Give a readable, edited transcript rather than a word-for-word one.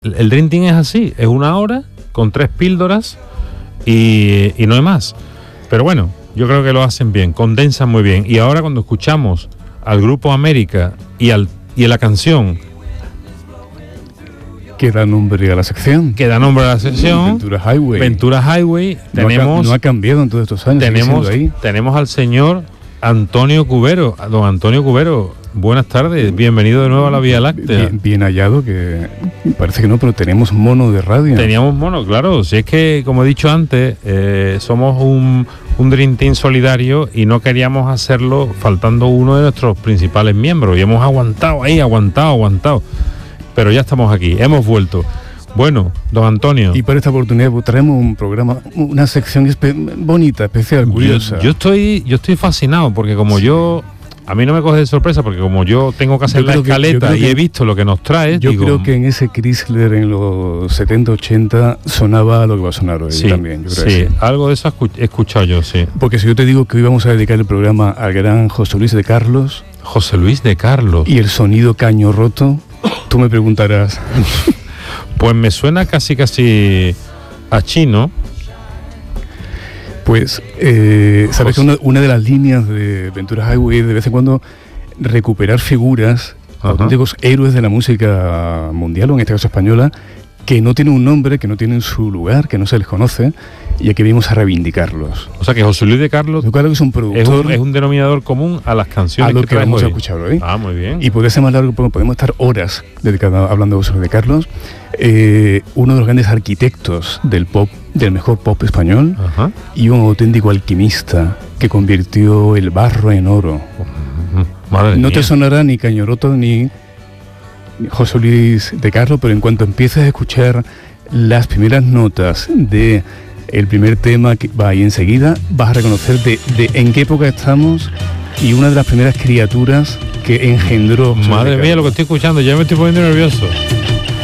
El Dream Team es así, es 1 hora con 3 píldoras y no hay más. Pero bueno, yo creo que lo hacen bien, condensan muy bien. Y ahora cuando escuchamos al Grupo América y a la canción que da nombre a la sección. Ventura Highway. No ha cambiado en todos estos años. Tenemos al señor Antonio Cubero. Don Antonio Cubero, buenas tardes. Bienvenido de nuevo a la Vía Láctea. Bien hallado, que parece que no, pero tenemos mono de radio. Teníamos mono, claro. Si es que, como he dicho antes, somos un Dream Team solidario y no queríamos hacerlo faltando uno de nuestros principales miembros. Y hemos aguantado. Pero ya estamos aquí, hemos vuelto. Bueno, don Antonio. Y para esta oportunidad traemos un programa, una sección bonita, especial, curiosa. Yo estoy fascinado porque como a mí no me coge de sorpresa porque como yo tengo que hacer la escaleta y he visto lo que nos trae. Yo creo que en ese Chrysler en los 70-80 sonaba lo que va a sonar hoy también. Yo creo sí, algo de eso he escuchado yo, sí. Porque si yo te digo que hoy vamos a dedicar el programa al gran José Luis de Carlos. José Luis de Carlos. Y el sonido caño roto, tú me preguntarás. Pues me suena casi a chino. Pues, sabes que una de las líneas de Ventura Highway es de vez en cuando recuperar figuras, auténticos héroes de la música mundial, o en este caso española, que no tienen un nombre, que no tienen su lugar, que no se les conoce, y aquí venimos a reivindicarlos. O sea que José Luis de Carlos es un productor, es un denominador común a las canciones a lo que vamos a escuchar hoy. Ah, muy bien. Y puede ser más largo, podemos estar horas hablando de José Luis de Carlos, uno de los grandes arquitectos del pop, del mejor pop español, y un auténtico alquimista que convirtió el barro en oro. Madre mía. Te sonará ni Caño Roto ni José Luis de Carlos, pero en cuanto empieces a escuchar las primeras notas de el primer tema que va ahí enseguida, vas a reconocer de en qué época estamos y una de las primeras criaturas que engendró. Madre mía, lo que estoy escuchando, ya me estoy poniendo nervioso.